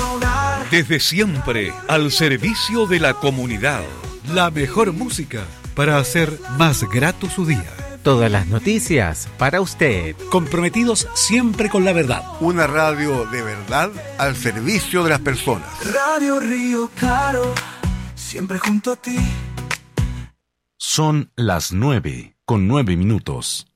hogar. Desde siempre, al servicio de la comunidad. La mejor música para hacer más grato su día. Todas las noticias para usted. Comprometidos siempre con la verdad. Una radio de verdad al servicio de las personas. Radio Río Claro, siempre junto a ti. Son las 9:09.